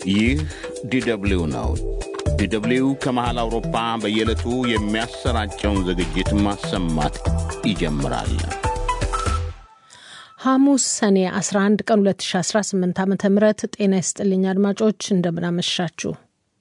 ይህ ዲደብሊው ነው። ዲደብሊው ከመሃል አውሮፓ በየዕለቱ የሚያሰራጨውን ዝግጅት ማሰማት ይጀምራል። ሐሙስ ሰኔ 11 ቀን 2018 ዓ.ም ጤና ይስጥልኝ አድማጮች፣ እንደምን አመሻችሁ።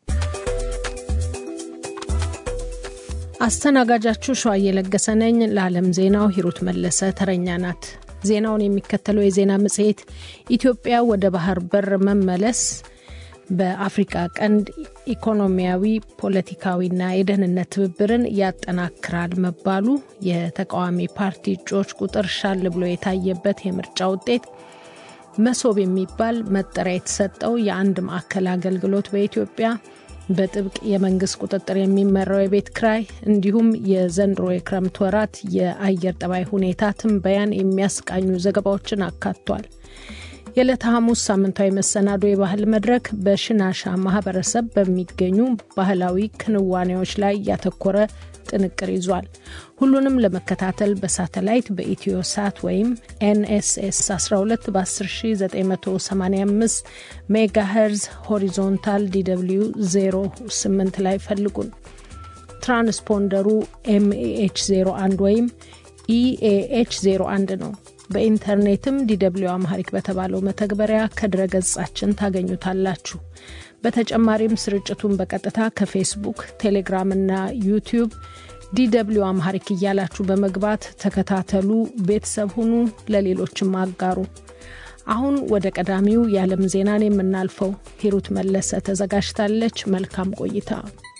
አስተናጋጃችሁ ሸዋዬ ለገሰ ነኝ። ለዓለም ዜናው ሂሩት መለሰ ተረኛ ናት። ዜናውን የሚከተለው የዜና መጽሔት ኢትዮጵያ ወደ ባህር በር መመለስ በአፍሪካ ቀንድ ኢኮኖሚያዊ፣ ፖለቲካዊና የደህንነት ትብብርን ያጠናክራል መባሉ፣ የተቃዋሚ ፓርቲ እጩዎች ቁጥር ሻል ብሎ የታየበት የምርጫ ውጤት፣ መሶብ የሚባል መጠሪያ የተሰጠው የአንድ ማዕከል አገልግሎት በኢትዮጵያ፣ በጥብቅ የመንግስት ቁጥጥር የሚመራው የቤት ክራይ፣ እንዲሁም የዘንድሮ የክረምት ወራት የአየር ጠባይ ሁኔታ ትንበያን የሚያስቃኙ ዘገባዎችን አካቷል። የዕለተ ሐሙስ ሳምንታዊ መሰናዶ የባህል መድረክ በሽናሻ ማህበረሰብ በሚገኙ ባህላዊ ክንዋኔዎች ላይ ያተኮረ ጥንቅር ይዟል። ሁሉንም ለመከታተል በሳተላይት በኢትዮሳት ወይም ኤንኤስኤስ 12 በ10985 ሜጋሄርዝ ሆሪዞንታል DW 08 ላይ ፈልጉን። ትራንስፖንደሩ MAH01 ወይም EAH01 ነው። በኢንተርኔትም DW አማሪክ በተባለው መተግበሪያ ከድረገጻችን ታገኙታላችሁ። በተጨማሪም ስርጭቱን በቀጥታ ከፌስቡክ፣ ቴሌግራም እና ዩቲዩብ DW አማሪክ እያላችሁ በመግባት ተከታተሉ፣ ቤተሰብ ሁኑ፣ ለሌሎችም አጋሩ። አሁን ወደ ቀዳሚው የዓለም ዜናን የምናልፈው ሂሩት መለሰ ተዘጋጅታለች። መልካም ቆይታ።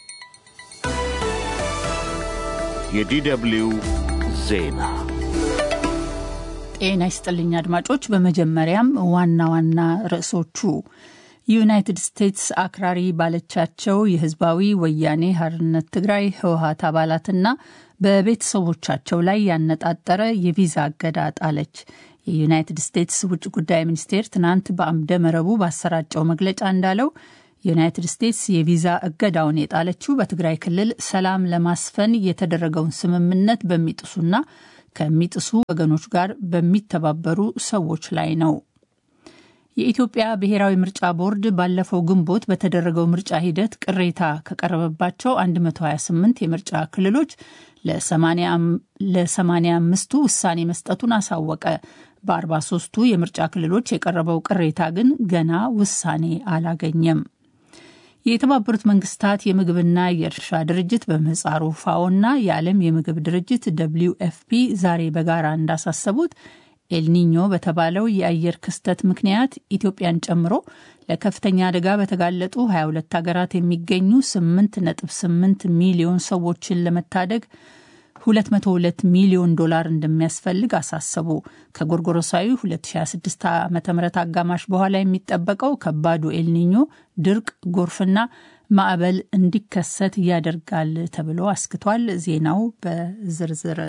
የDW ዜና። ጤና ይስጥልኝ አድማጮች። በመጀመሪያም ዋና ዋና ርዕሶቹ ዩናይትድ ስቴትስ አክራሪ ባለቻቸው የህዝባዊ ወያኔ ሓርነት ትግራይ ህወሓት አባላትና በቤተሰቦቻቸው ላይ ያነጣጠረ የቪዛ እገዳ ጣለች። የዩናይትድ ስቴትስ ውጭ ጉዳይ ሚኒስቴር ትናንት በአምደ መረቡ ባሰራጨው መግለጫ እንዳለው ዩናይትድ ስቴትስ የቪዛ እገዳውን የጣለችው በትግራይ ክልል ሰላም ለማስፈን የተደረገውን ስምምነት በሚጥሱና ከሚጥሱ ወገኖች ጋር በሚተባበሩ ሰዎች ላይ ነው። የኢትዮጵያ ብሔራዊ ምርጫ ቦርድ ባለፈው ግንቦት በተደረገው ምርጫ ሂደት ቅሬታ ከቀረበባቸው 128 የምርጫ ክልሎች ለ85ቱ ውሳኔ መስጠቱን አሳወቀ። በ43ቱ የምርጫ ክልሎች የቀረበው ቅሬታ ግን ገና ውሳኔ አላገኘም። የተባበሩት መንግስታት የምግብና የእርሻ ድርጅት በምህጻሩ ፋኦና የዓለም የምግብ ድርጅት WFP ዛሬ በጋራ እንዳሳሰቡት ኤልኒኞ በተባለው የአየር ክስተት ምክንያት ኢትዮጵያን ጨምሮ ለከፍተኛ አደጋ በተጋለጡ 22 ሀገራት የሚገኙ 8.8 ሚሊዮን ሰዎችን ለመታደግ $202 ሚሊዮን እንደሚያስፈልግ አሳሰቡ። ከጎርጎሮሳዊ 2026 ዓ.ም አጋማሽ በኋላ የሚጠበቀው ከባዱ ኤልኒኞ ድርቅ፣ ጎርፍና ማዕበል እንዲከሰት ያደርጋል ተብሎ አስክቷል። ዜናው በዝርዝር።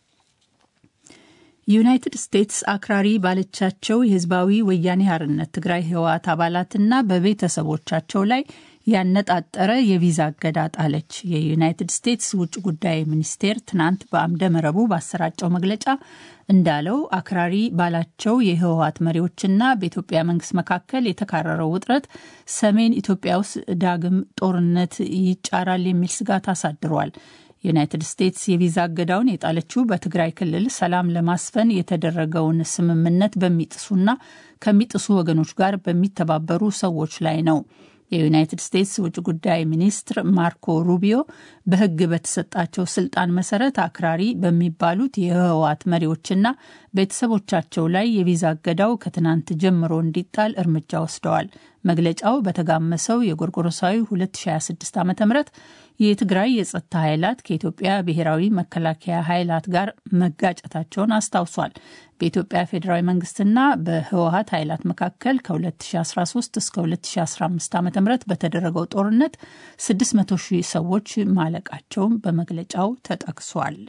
ዩናይትድ ስቴትስ አክራሪ ባለቻቸው የህዝባዊ ወያኔ ሓርነት ትግራይ ህወሓት አባላትና በቤተሰቦቻቸው ላይ ያነጣጠረ የቪዛ እገዳ ጣለች። የዩናይትድ ስቴትስ ውጭ ጉዳይ ሚኒስቴር ትናንት በአምደ መረቡ ባሰራጨው መግለጫ እንዳለው አክራሪ ባላቸው የህወሓት መሪዎችና በኢትዮጵያ መንግስት መካከል የተካረረው ውጥረት ሰሜን ኢትዮጵያ ውስጥ ዳግም ጦርነት ይጫራል የሚል ስጋት አሳድሯል። ዩናይትድ ስቴትስ የቪዛ እገዳውን የጣለችው በትግራይ ክልል ሰላም ለማስፈን የተደረገውን ስምምነት በሚጥሱና ከሚጥሱ ወገኖች ጋር በሚተባበሩ ሰዎች ላይ ነው። የዩናይትድ ስቴትስ ውጭ ጉዳይ ሚኒስትር ማርኮ ሩቢዮ በህግ በተሰጣቸው ስልጣን መሰረት አክራሪ በሚባሉት የህወሓት መሪዎችና ቤተሰቦቻቸው ላይ የቪዛ እገዳው ከትናንት ጀምሮ እንዲጣል እርምጃ ወስደዋል። መግለጫው በተጋመሰው የጎርጎሮሳዊ 2026 ዓ.ም የትግራይ የጸጥታ ኃይላት ከኢትዮጵያ ብሔራዊ መከላከያ ኃይላት ጋር መጋጨታቸውን አስታውሷል። በኢትዮጵያ ፌዴራዊ መንግስትና በህወሓት ኃይላት መካከል ከ2013 እስከ 2015 ዓ.ም በተደረገው ጦርነት 600,000 ሰዎች ማለቃቸውን በመግለጫው ተጠቅሷል።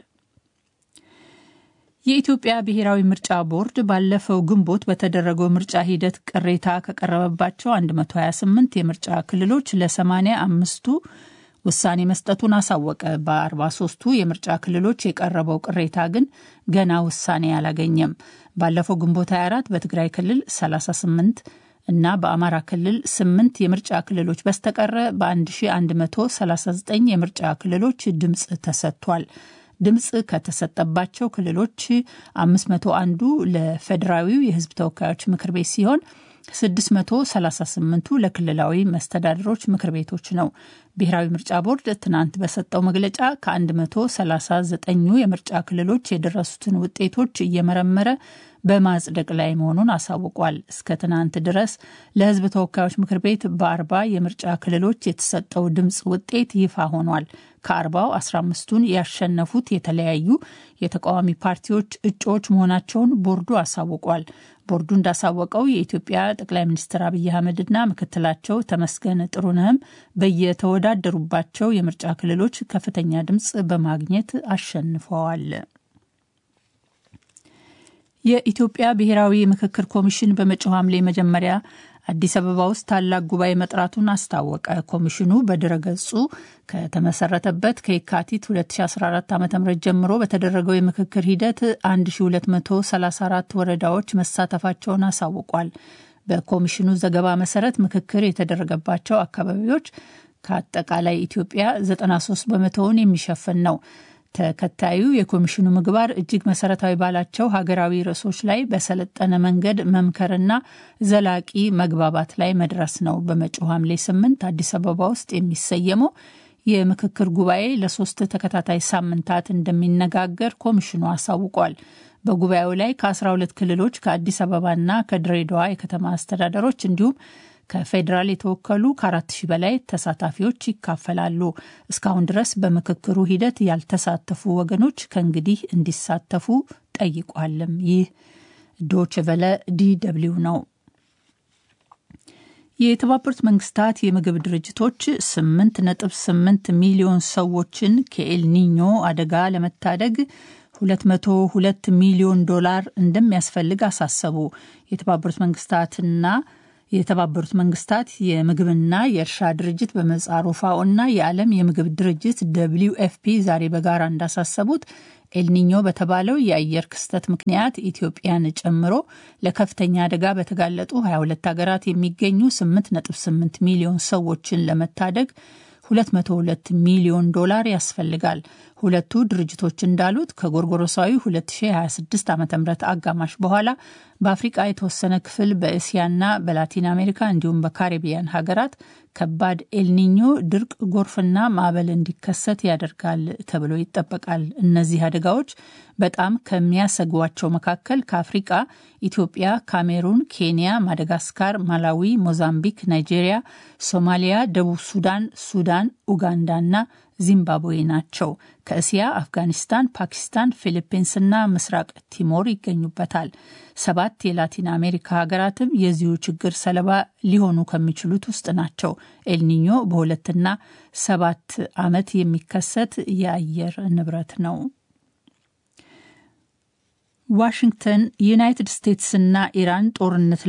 የኢትዮጵያ ብሔራዊ ምርጫ ቦርድ ባለፈው ግንቦት በተደረገው ምርጫ ሂደት ቅሬታ ከቀረበባቸው 128 የምርጫ ክልሎች ለ85ቱ ውሳኔ መስጠቱን አሳወቀ። በ43ቱ የምርጫ ክልሎች የቀረበው ቅሬታ ግን ገና ውሳኔ አላገኘም። ባለፈው ግንቦት 24 በትግራይ ክልል 38 እና በአማራ ክልል 8 የምርጫ ክልሎች በስተቀረ በ1139 የምርጫ ክልሎች ድምጽ ተሰጥቷል። ድምጽ ከተሰጠባቸው ክልሎች 501ዱ ለፌዴራዊው የሕዝብ ተወካዮች ምክር ቤት ሲሆን 638ቱ ለክልላዊ መስተዳድሮች ምክር ቤቶች ነው። ብሔራዊ ምርጫ ቦርድ ትናንት በሰጠው መግለጫ ከ139ኙ የምርጫ ክልሎች የደረሱትን ውጤቶች እየመረመረ በማጽደቅ ላይ መሆኑን አሳውቋል። እስከ ትናንት ድረስ ለሕዝብ ተወካዮች ምክር ቤት በ40 የምርጫ ክልሎች የተሰጠው ድምጽ ውጤት ይፋ ሆኗል። ከ40ው 15ቱን ያሸነፉት የተለያዩ የተቃዋሚ ፓርቲዎች እጩዎች መሆናቸውን ቦርዱ አሳውቋል። ቦርዱ እንዳሳወቀው የኢትዮጵያ ጠቅላይ ሚኒስትር አብይ አህመድና ምክትላቸው ተመስገን ጥሩነህም በየተወዳደሩባቸው የምርጫ ክልሎች ከፍተኛ ድምጽ በማግኘት አሸንፈዋል። የኢትዮጵያ ብሔራዊ ምክክር ኮሚሽን በመጪው ሐምሌ መጀመሪያ አዲስ አበባ ውስጥ ታላቅ ጉባኤ መጥራቱን አስታወቀ። ኮሚሽኑ በድረገጹ ከተመሰረተበት ከየካቲት 2014 ዓ.ም ጀምሮ በተደረገው የምክክር ሂደት 1234 ወረዳዎች መሳተፋቸውን አሳውቋል። በኮሚሽኑ ዘገባ መሰረት ምክክር የተደረገባቸው አካባቢዎች ከአጠቃላይ ኢትዮጵያ 93 በመቶውን የሚሸፍን ነው። ተከታዩ የኮሚሽኑ ምግባር እጅግ መሰረታዊ ባላቸው ሀገራዊ ርዕሶች ላይ በሰለጠነ መንገድ መምከርና ዘላቂ መግባባት ላይ መድረስ ነው። በመጪው ሐምሌ 8 አዲስ አበባ ውስጥ የሚሰየመው የምክክር ጉባኤ ለ3 ተከታታይ ሳምንታት እንደሚነጋገር ኮሚሽኑ አሳውቋል። በጉባኤው ላይ ከ12 ክልሎች ከአዲስ አበባና ከድሬዳዋ የከተማ አስተዳደሮች እንዲሁም ከፌዴራል የተወከሉ ከ4000 በላይ ተሳታፊዎች ይካፈላሉ። እስካሁን ድረስ በምክክሩ ሂደት ያልተሳተፉ ወገኖች ከእንግዲህ እንዲሳተፉ ጠይቋልም። ይህ ዶይቼ ቬለ DW ነው። የተባበሩት መንግስታት የምግብ ድርጅቶች 8.8 ሚሊዮን ሰዎችን ከኤልኒኞ አደጋ ለመታደግ $202 ሚሊዮን እንደሚያስፈልግ አሳሰቡ። የተባበሩት መንግስታት የምግብና የእርሻ ድርጅት በምህጻሩ ፋኦ እና የዓለም የምግብ ድርጅት WFP ዛሬ በጋራ እንዳሳሰቡት ኤልኒኞ በተባለው የአየር ክስተት ምክንያት ኢትዮጵያን ጨምሮ ለከፍተኛ አደጋ በተጋለጡ 22 ሀገራት የሚገኙ 8.8 ሚሊዮን ሰዎችን ለመታደግ $202 ሚሊዮን ያስፈልጋል። ሁለቱ ድርጅቶች እንዳሉት ከጎርጎሮሳዊ 2026 ዓ.ም አጋማሽ በኋላ በአፍሪቃ የተወሰነ ክፍል በእስያና በላቲን አሜሪካ እንዲሁም በካሪቢያን ሀገራት ከባድ ኤልኒኞ ድርቅ፣ ጎርፍና ማዕበል እንዲከሰት ያደርጋል ተብሎ ይጠበቃል። እነዚህ አደጋዎች በጣም ከሚያሰጓቸው መካከል ከአፍሪቃ ኢትዮጵያ፣ ካሜሩን፣ ኬንያ፣ ማዳጋስካር፣ ማላዊ፣ ሞዛምቢክ፣ ናይጄሪያ፣ ሶማሊያ፣ ደቡብ ሱዳን፣ ኡጋንዳና ዚምባብዌ ናቸው። ከእስያ አፍጋኒስታን፣ ፓኪስታን፣ ፊሊፒንስና ምስራቅ ቲሞር ይገኙበታል። 7 የላቲን አሜሪካ ሀገራትም የዚሁ ችግር ሰለባ ሊሆኑ ከሚችሉት ውስጥ ናቸው። ኤልኒኞ በ2 እና 7 ዓመት የሚከሰት የአየር ንብረት ነው። ዋሽንግተን ዩናይትድ ስቴትስና ኢራን ጦርነት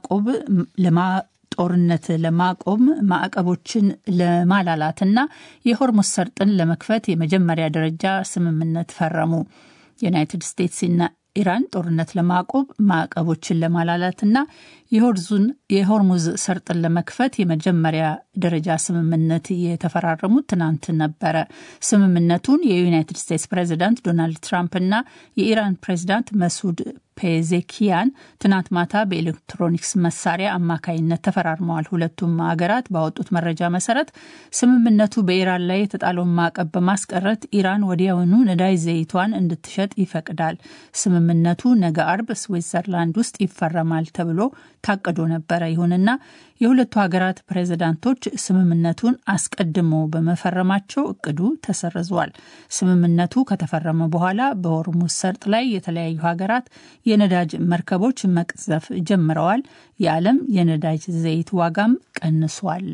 ለማቆም ማዕቀቦችን ለማላላትና የሆርሙዝ ሰርጥን ለመክፈት የመጀመሪያ ደረጃ ስምምነት ፈረሙ። ዩናይትድ ስቴትስና ኢራን ጦርነት ለማቆም ማዕቀቦችን ለማላላትና የሆርሙዝ ሰርጥን ለመክፈት የመጀመሪያ ደረጃ ስምምነት የተፈራረሙት ትናንት ነበረ። ስምምነቱን የዩናይትድ ስቴትስ ፕሬዚዳንት ዶናልድ ትራምፕና የኢራን ፕሬዚዳንት መሱድ ፔዜኪያን ትናንት ማታ በኤሌክትሮኒክስ መሳሪያ አማካይነት ተፈራርመዋል። ሁለቱም ሀገራት ባወጡት መረጃ መሰረት ስምምነቱ በኢራን ላይ የተጣለውን ማዕቀብ በማስቀረት ኢራን ወዲያውኑ ነዳጅ ዘይቷን እንድትሸጥ ይፈቅዳል። ስምምነቱ ነገ አርብ ስዊትዘርላንድ ውስጥ ይፈረማል ተብሎ ታቅዶ ነበረ። ይሁንና የሁለቱ ሀገራት ፕሬዝዳንቶች ስምምነቱን አስቀድሞ በመፈረማቸው እቅዱ ተሰርዟል። ስምምነቱ ከተፈረመ በኋላ በሆርሙዝ ሰርጥ ላይ የተለያዩ ሀገራት የነዳጅ መርከቦች መቅዘፍ ጀምረዋል። የዓለም የነዳጅ ዘይት ዋጋም ቀንሷል።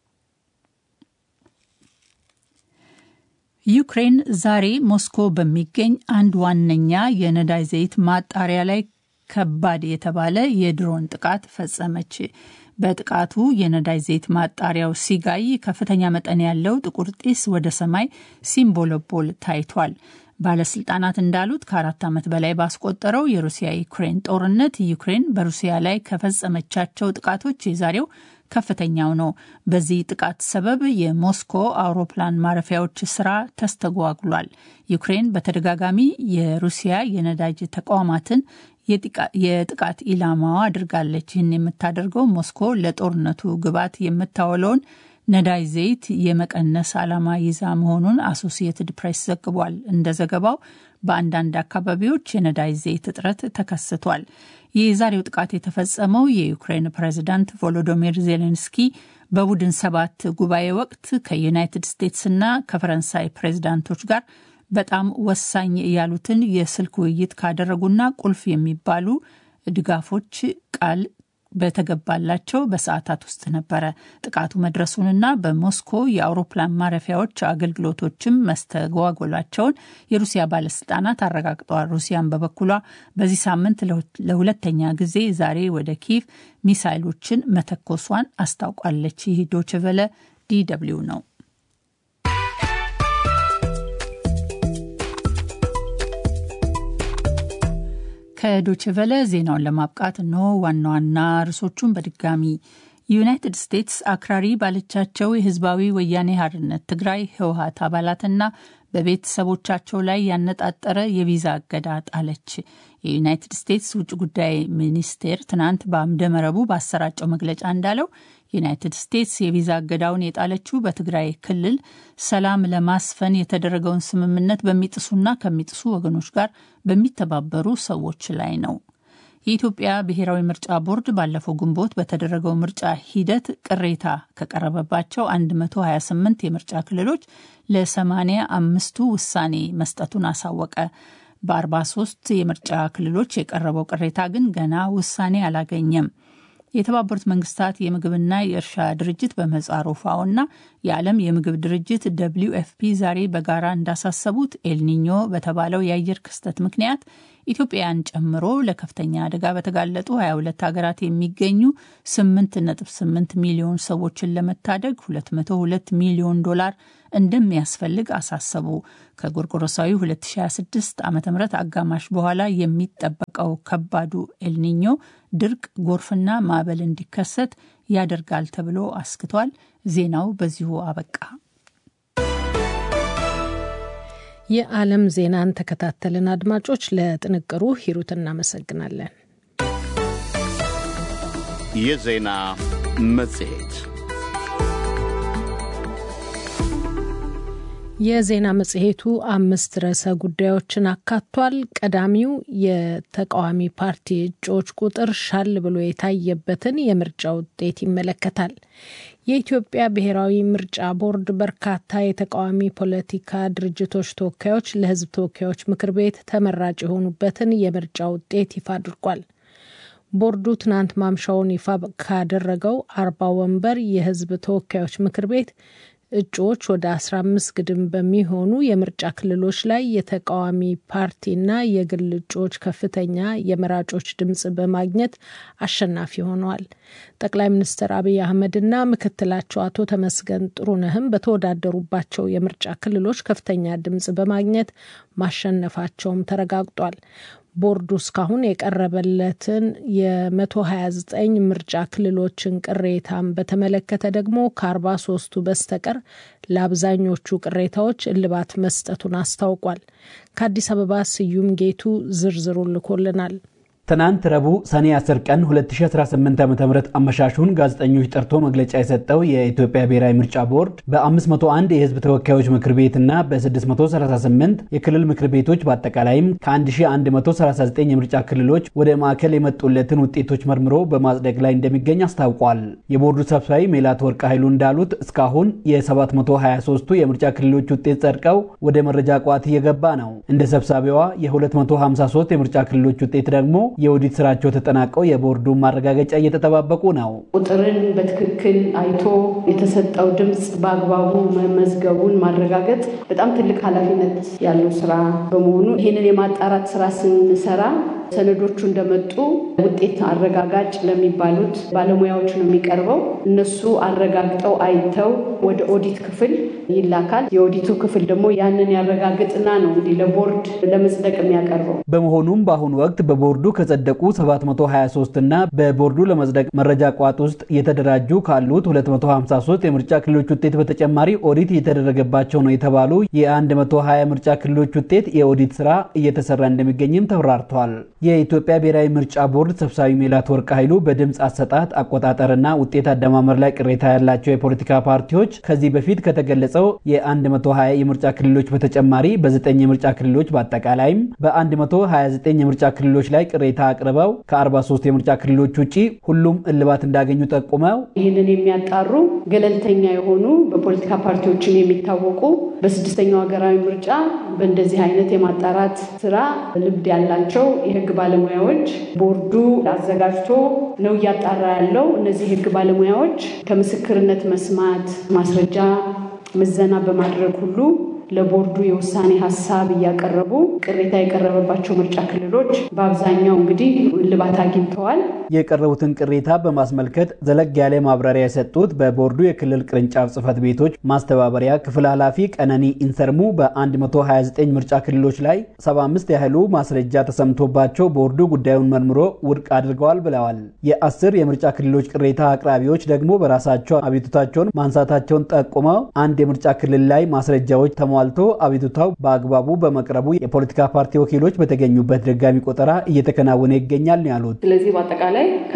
ዩክሬን ዛሬ ሞስኮ በሚገኝ አንድ ዋነኛ የነዳጅ ዘይት ማጣሪያ ላይ ከባድ የተባለ የድሮን ጥቃት ፈጸመች። በጥቃቱ የነዳጅ ዘይት ማጣሪያው ሲጋይ ከፍተኛ መጠን ያለው ጥቁር ጢስ ወደ ሰማይ ሲምቦለቦል ታይቷል። ባለስልጣናት እንዳሉት ከ4 ዓመት በላይ ባስቆጠረው የሩሲያ ዩክሬን ጦርነት ዩክሬን በሩሲያ ላይ ከፈጸመቻቸው ጥቃቶች የዛሬው ከፍተኛው ነው። በዚህ ጥቃት ሰበብ የሞስኮ አውሮፕላን ማረፊያዎች ስራ ተስተጓጉሏል። ዩክሬን በተደጋጋሚ የሩሲያ የነዳጅ ተቋማትን የጥቃት ኢላማዋ አድርጋለች። ይህን የምታደርገው ሞስኮ ለጦርነቱ ግብዓት የምታውለውን ነዳጅ ዘይት የመቀነስ ዓላማ ይዛ መሆኑን አሶሲየትድ ፕሬስ ዘግቧል። እንደ ዘገባው በአንዳንድ አካባቢዎች የነዳጅ ዘይት እጥረት ተከስቷል። የዛሬው ጥቃት የተፈጸመው የዩክሬን ፕሬዝዳንት ቮሎዶሚር ዜሌንስኪ በቡድን 7 ጉባኤ ወቅት ከዩናይትድ ስቴትስና ከፈረንሳይ ፕሬዝዳንቶች ጋር በጣም ወሳኝ ያሉትን የስልክ ውይይት ካደረጉና ቁልፍ የሚባሉ ድጋፎች ቃል በተገባላቸው በሰዓታት ውስጥ ነበረ። ጥቃቱ መድረሱንና በሞስኮ የአውሮፕላን ማረፊያዎች አገልግሎቶችም መስተጓጎላቸውን የሩሲያ ባለስልጣናት አረጋግጠዋል። ሩሲያን በበኩሏ በዚህ ሳምንት ለሁለተኛ ጊዜ ዛሬ ወደ ኪየቭ ሚሳይሎችን መተኮሷን አስታውቃለች። ይህ ዶይቼ ቬለ DW ነው። ከዶይቼ ቬለ ዜናውን ለማብቃት ነው ዋና ዋና ርዕሶቹን በድጋሚ። ዩናይትድ ስቴትስ አክራሪ ባለቻቸው የህዝባዊ ወያኔ ሓርነት ትግራይ ህወሓት አባላትና በቤተሰቦቻቸው ላይ ያነጣጠረ የቪዛ እገዳ ጣለች። የዩናይትድ ስቴትስ ውጭ ጉዳይ ሚኒስቴር ትናንት በአምደ መረቡ ባሰራጨው መግለጫ እንዳለው ዩናይትድ ስቴትስ የቪዛ እገዳውን የጣለችው በትግራይ ክልል ሰላም ለማስፈን የተደረገውን ስምምነት በሚጥሱና ከሚጥሱ ወገኖች ጋር በሚተባበሩ ሰዎች ላይ ነው። የኢትዮጵያ ብሔራዊ ምርጫ ቦርድ ባለፈው ግንቦት በተደረገው ምርጫ ሂደት ቅሬታ ከቀረበባቸው 128 የምርጫ ክልሎች ለ85ቱ ውሳኔ መስጠቱን አሳወቀ። በ43 የምርጫ ክልሎች የቀረበው ቅሬታ ግን ገና ውሳኔ አላገኘም። የተባበሩት መንግስታት የምግብና የእርሻ ድርጅት በምህጻሩ ፋኦና የዓለም የምግብ ድርጅት WFP ዛሬ በጋራ እንዳሳሰቡት ኤልኒኞ በተባለው የአየር ክስተት ምክንያት ኢትዮጵያን ጨምሮ ለከፍተኛ አደጋ በተጋለጡ 22 ሀገራት የሚገኙ 8.8 ሚሊዮን ሰዎችን ለመታደግ $202 ሚሊዮን እንደሚያስፈልግ አሳሰቡ። ከጎርጎሮሳዊ 2026 ዓ.ም አጋማሽ በኋላ የሚጠበቀው ከባዱ ኤልኒኞ ድርቅ፣ ጎርፍና ማዕበል እንዲከሰት ያደርጋል ተብሎ አስክቷል። ዜናው በዚሁ አበቃ። የዓለም ዜናን ተከታተልን አድማጮች። ለጥንቅሩ ሂሩት እናመሰግናለን። የዜና መጽሔት የዜና መጽሔቱ 5 ርዕሰ ጉዳዮችን አካቷል። ቀዳሚው የተቃዋሚ ፓርቲ እጩዎች ቁጥር ሻል ብሎ የታየበትን የምርጫ ውጤት ይመለከታል። የኢትዮጵያ ብሔራዊ ምርጫ ቦርድ በርካታ የተቃዋሚ ፖለቲካ ድርጅቶች ተወካዮች ለሕዝብ ተወካዮች ምክር ቤት ተመራጭ የሆኑበትን የምርጫ ውጤት ይፋ አድርጓል። ቦርዱ ትናንት ማምሻውን ይፋ ካደረገው 40 ወንበር የሕዝብ ተወካዮች ምክር ቤት እጩዎች ወደ 15 ግድም በሚሆኑ የምርጫ ክልሎች ላይ የተቃዋሚ ፓርቲና የግል እጩዎች ከፍተኛ የመራጮች ድምጽ በማግኘት አሸናፊ ሆነዋል። ጠቅላይ ሚኒስትር አብይ አህመድና ምክትላቸው አቶ ተመስገን ጥሩነህም በተወዳደሩባቸው የምርጫ ክልሎች ከፍተኛ ድምጽ በማግኘት ማሸነፋቸውም ተረጋግጧል። ቦርዱ እስካሁን የቀረበለትን የ129 ምርጫ ክልሎችን ቅሬታን በተመለከተ ደግሞ ከ43ቱ በስተቀር ለአብዛኞቹ ቅሬታዎች እልባት መስጠቱን አስታውቋል። ከአዲስ አበባ ስዩም ጌቱ ዝርዝሩን ልኮልናል። ትናንት ረቡዕ ሰኔ 10 ቀን 2018 ዓ.ም አመሻሹን ጋዜጠኞች ጠርቶ መግለጫ የሰጠው የኢትዮጵያ ብሔራዊ ምርጫ ቦርድ በ501 የህዝብ ተወካዮች ምክር ቤትና በ638 የክልል ምክር ቤቶች በአጠቃላይም ከ1139 የምርጫ ክልሎች ወደ ማዕከል የመጡለትን ውጤቶች መርምሮ በማጽደቅ ላይ እንደሚገኝ አስታውቋል። የቦርዱ ሰብሳቢ ሜላትወርቅ ኃይሉ እንዳሉት እስካሁን የ723ቱ የምርጫ ክልሎች ውጤት ጸድቀው ወደ መረጃ ቋት እየገባ ነው። እንደ ሰብሳቢዋ የ253 የምርጫ ክልሎች ውጤት ደግሞ የኦዲት ስራቸው ተጠናቀው የቦርዱ ማረጋገጫ እየተጠባበቁ ነው። ቁጥርን በትክክል አይቶ የተሰጠው ድምጽ በአግባቡ መመዝገቡን ማረጋገጥ በጣም ትልቅ ኃላፊነት ያለው ስራ በመሆኑ ይሄንን የማጣራት ስራ ስንሰራ ሰነዶቹ እንደመጡ ውጤት አረጋጋጭ ለሚባሉት ባለሙያዎች ነው የሚቀርበው። እነሱ አረጋግጠው አይተው ወደ ኦዲት ክፍል ይላካል። የኦዲቱ ክፍል ደግሞ ያንን ያረጋግጥና ነው እንግዲህ ለቦርድ ለመጽደቅ የሚያቀርበው። በመሆኑም በአሁኑ ወቅት በቦርዱ ከጸደቁ 723 እና በቦርዱ ለመጽደቅ መረጃ ቋት ውስጥ እየተደራጁ ካሉት 253 የምርጫ ክልሎች ውጤት በተጨማሪ ኦዲት እየተደረገባቸው ነው የተባሉ የ120 ምርጫ ክልሎች ውጤት የኦዲት ስራ እየተሰራ እንደሚገኝም ተብራርቷል። የኢትዮጵያ ብሔራዊ ምርጫ ቦርድ ሰብሳቢ ሜላትወርቅ ኃይሉ በድምጽ አሰጣጥ አቆጣጠርና ውጤት አደማመር ላይ ቅሬታ ያላቸው የፖለቲካ ፓርቲዎች ከዚህ በፊት ከተገለጸው የ120 የምርጫ ክልሎች በተጨማሪ በ9 የምርጫ ክልሎች በአጠቃላይም በ129 የምርጫ ክልሎች ላይ ቅሬታ አቅርበው ከ43 የምርጫ ክልሎች ውጪ ሁሉም እልባት እንዳገኙ ጠቁመው ይህንን የሚያጣሩ ገለልተኛ የሆኑ በፖለቲካ ፓርቲዎችን የሚታወቁ በስድስተኛው ሀገራዊ ምርጫ በእንደዚህ አይነት የማጣራት ስራ ልምድ ያላቸው የህግ ባለሙያዎች ቦርዱ አዘጋጅቶ ነው እያጣራ ያለው። እነዚህ የህግ ባለሙያዎች ከምስክርነት መስማት ማስረጃ ምዘና በማድረግ ሁሉ ለቦርዱ የውሳኔ ሐሳብ እያቀረቡ ቅሬታ የቀረበባቸው ምርጫ ክልሎች በአብዛኛው እንግዲህ ልባት አግኝተዋል። የቀረቡትን ቅሬታ በማስመልከት ዘለግ ያለ ማብራሪያ የሰጡት በቦርዱ የክልል ቅርንጫፍ ጽህፈት ቤቶች ማስተባበሪያ ክፍል ኃላፊ ቀነኒ ኢንሰርሙ በ129 ምርጫ ክልሎች ላይ 75 ያህሉ ማስረጃ ተሰምቶባቸው ቦርዱ ጉዳዩን መርምሮ ውድቅ አድርገዋል ብለዋል። የ10 የምርጫ ክልሎች ቅሬታ አቅራቢዎች ደግሞ በራሳቸው አቤቱታቸውን ማንሳታቸውን ጠቁመው አንድ የምርጫ ክልል ላይ ማስረጃዎች ተሟልቶ አቤቱታው በአግባቡ በመቅረቡ የፖለቲካ ፓርቲ ወኪሎች በተገኙበት ድጋሚ ቆጠራ እየተከናወነ ይገኛል ነው ያሉት። ስለዚህ በአጠቃላይ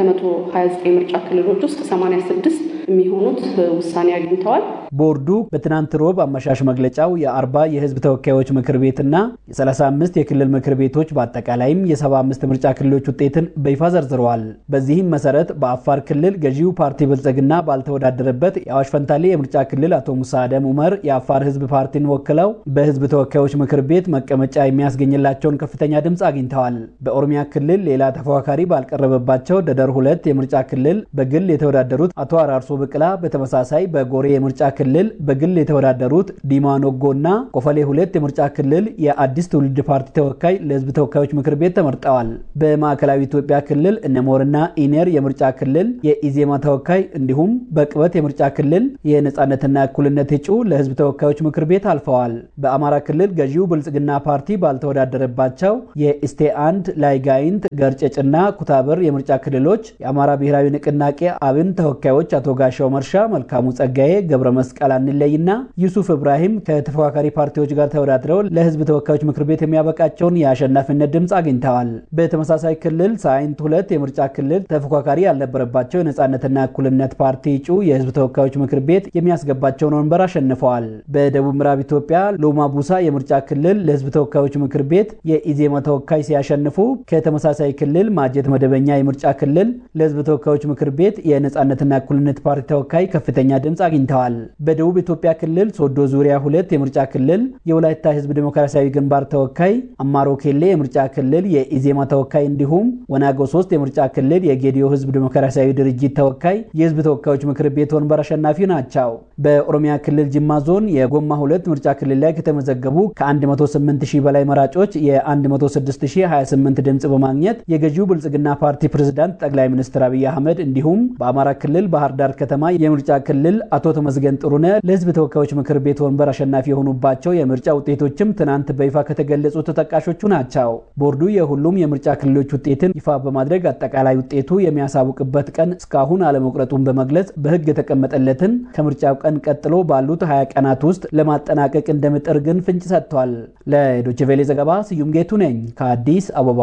ከ129 ምርጫ ክልሎች ውስጥ 86 የሚሆኑት ውሳኔ አግኝተዋል። ቦርዱ በትናንት ሮብ አመሻሽ መግለጫው የ40 የህዝብ ተወካዮች ምክር ቤትና የ35 የክልል ምክር ቤቶች በአጠቃላይም የ75 ምርጫ ክልሎች ውጤትን በይፋ ዘርዝረዋል። በዚህም መሰረት በአፋር ክልል ገዢው ፓርቲ ብልጽግና ባልተወዳደረበት የአዋሽ ፈንታሌ የምርጫ ክልል አቶ ሙሳ አደም ዑመር የአፋር ህዝብ ፓርቲን ወክለው በህዝብ ተወካዮች ምክር ቤት መቀመጫ የሚያስገኝላቸውን ከፍተኛ ድምጽ አግኝተዋል። በኦሮሚያ ክልል ሌላ ተፎካካሪ ባልቀረበባቸው ደደር 2 የምርጫ ክልል በግል የተወዳደሩት አቶ አራርሶ ብቅላ በተመሳሳይ በጎሬ የምርጫ ክልል በግል የተወዳደሩት ዲማኖጎና ቆፈሌ 2 የምርጫ ክልል የአዲስ ትውልድ ፓርቲ ተወካይ ለህዝብ ተወካዮች ምክር ቤት ተመርጠዋል። በማዕከላዊ ኢትዮጵያ ክልል እነሞርና ኢነር የምርጫ ክልል የኢዜማ ተወካይ እንዲሁም በቅበት የምርጫ ክልል የነጻነትና እኩልነት እጩ ለህዝብ ተወካዮች ምክር ቤት አልፈዋል። በአማራ ክልል ገዢው ብልጽግና ፓርቲ ባልተወዳደረባቸው የኢስቴ አንድ ላይጋይንት ገርጨጭና ኩታበር የምርጫ ክልሎች የአማራ ብሔራዊ ንቅናቄ አብን ተወካዮች አቶ ጋሻው መርሻ፣ መልካሙ ጸጋዬ፣ ገብረ መስቀል አንለይና ዩሱፍ ኢብራሂም ከተፎካካሪ ፓርቲዎች ጋር ተወዳድረው ለህዝብ ተወካዮች ምክር ቤት የሚያበቃቸውን የአሸናፊነት ድምጽ አግኝተዋል። በተመሳሳይ ክልል ሳይንት 2 የምርጫ ክልል ተፎካካሪ ያልነበረባቸው የነጻነትና እኩልነት ፓርቲ እጩ የህዝብ ተወካዮች ምክር ቤት የሚያስገባቸውን ወንበር አሸንፈዋል። በደቡብ ምዕራብ ኢትዮጵያ ሎማ ቡሳ የምርጫ ክልል ለህዝብ ተወካዮች ምክር ቤት የኢዜማ ተወካይ ሲያሸንፉ ከተመሳሳይ ክልል ማጀት መደበኛ የምርጫ ክልል ለህዝብ ተወካዮች ምክር ቤት የነጻነትና እኩልነት ፓርቲ ተወካይ ከፍተኛ ድምጽ አግኝተዋል። በደቡብ ኢትዮጵያ ክልል ሶዶ ዙሪያ 2 የምርጫ ክልል የወላይታ ህዝብ ዲሞክራሲያዊ ግንባር ተወካይ አማሮ ኬሌ የምርጫ ክልል የኢዜማ ተወካይ እንዲሁም ወናጎ 3 የምርጫ ክልል የጌዲዮ ህዝብ ዲሞክራሲያዊ ድርጅት ተወካይ የህዝብ ተወካዮች ምክር ቤት ወንበር አሸናፊ ናቸው። በኦሮሚያ ክልል ጅማ ዞን የጎማ 2 ምርጫ ክልል ላይ ከተመዘገቡ ከ108,000 በላይ መራጮች የ106,028 ድምጽ በማግኘት የገዢው ብልጽግና ፓርቲ ፕሬዝዳንት ጠቅላይ ሚኒስትር አብይ አህመድ እንዲሁም በአማራ ክልል ባህር ዳር ከተማ የምርጫ ክልል አቶ ተመስገን ጥሩነህ ለህዝብ ተወካዮች ምክር ቤት ወንበር አሸናፊ የሆኑባቸው የምርጫ ውጤቶችም ትናንት በይፋ ከተገለጹ ተጠቃሾቹ ናቸው። ቦርዱ የሁሉም የምርጫ ክልሎች ውጤትን ይፋ በማድረግ አጠቃላይ ውጤቱ የሚያሳውቅበት ቀን እስካሁን አለመቁረጡን በመግለጽ በህግ የተቀመጠለትን ከምርጫው ቀን ቀጥሎ ባሉት 20 ቀናት ውስጥ ለማጠናቀቅ እንደሚጥር ግን ፍንጭ ሰጥቷል። ለዶይቼ ቬለ ዘገባ ስዩም ጌቱ ነኝ ከአዲስ አበባ።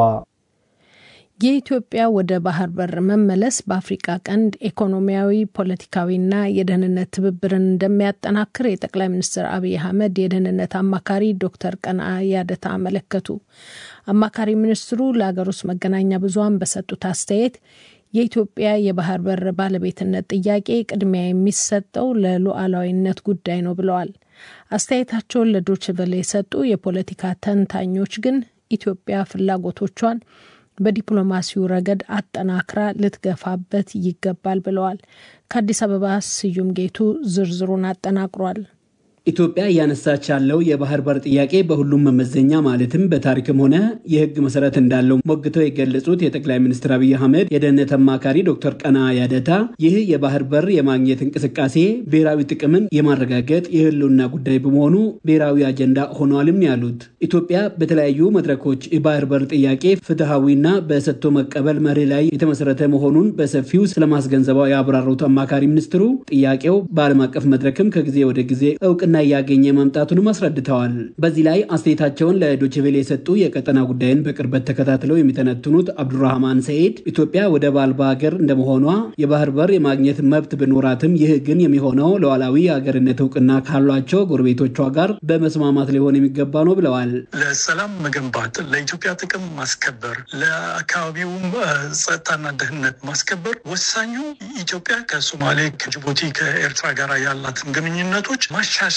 የኢትዮጵያ ወደ ባህር በር መመለስ በአፍሪካ ቀንድ ኢኮኖሚያዊ፣ ፖለቲካዊና የደህንነት ትብብርን እንደሚያጠናክር የጠቅላይ ሚኒስትር አብይ አህመድ የደህንነት አማካሪ ዶክተር ቀነዓ ያደታ አመለከቱ። አማካሪ ሚኒስትሩ ለሀገር ውስጥ መገናኛ ብዙሃን በሰጡት አስተያየት የኢትዮጵያ የባህር በር ባለቤትነት ጥያቄ ቅድሚያ የሚሰጠው ለሉዓላዊነት ጉዳይ ነው ብለዋል። አስተያየታቸውን ለዶይቼ ቬለ የሰጡ የፖለቲካ ተንታኞች ግን ኢትዮጵያ ፍላጎቶቿን በዲፕሎማሲው ረገድ አጠናክራ ልትገፋበት ይገባል ብለዋል። ከአዲስ አበባ ስዩም ጌቱ ዝርዝሩን አጠናቅሯል። ኢትዮጵያ ያነሳች ያለው የባህር በር ጥያቄ በሁሉም መመዘኛ ማለትም በታሪክም ሆነ የህግ መሰረት እንዳለው ሞግተው የገለጹት የጠቅላይ ሚኒስትር አብይ አህመድ የደህንነት አማካሪ ዶክተር ቀና ያደታ ይህ የባህር በር የማግኘት እንቅስቃሴ ብሔራዊ ጥቅምን የማረጋገጥ የህልውና ጉዳይ በመሆኑ ብሔራዊ አጀንዳ ሆኗልም ያሉት ኢትዮጵያ በተለያዩ መድረኮች የባህር በር ጥያቄ ፍትሃዊና በሰጥቶ መቀበል መርህ ላይ የተመሰረተ መሆኑን በሰፊው ስለማስገንዘባው ያብራሩት አማካሪ ሚኒስትሩ ጥያቄው በዓለም አቀፍ መድረክም ከጊዜ ወደ ጊዜ እውቅና ያገኘ መምጣቱንም አስረድተዋል። በዚህ ላይ አስተያየታቸውን ለዶችቬሌ የሰጡ የቀጠና ጉዳይን በቅርበት ተከታትለው የሚተነትኑት አብዱራህማን ሰይድ ኢትዮጵያ ወደብ አልባ ሀገር እንደመሆኗ የባህር በር የማግኘት መብት ቢኖራትም ይህ ግን የሚሆነው ለሉዓላዊ ሀገርነት እውቅና ካሏቸው ጎረቤቶቿ ጋር በመስማማት ሊሆን የሚገባ ነው ብለዋል። ለሰላም መገንባት፣ ለኢትዮጵያ ጥቅም ማስከበር፣ ለአካባቢውም ጸጥታና ደህንነት ማስከበር ወሳኙ ኢትዮጵያ ከሶማሌ፣ ከጅቡቲ፣ ከኤርትራ ጋር ያላትን ግንኙነቶች ማሻሻልና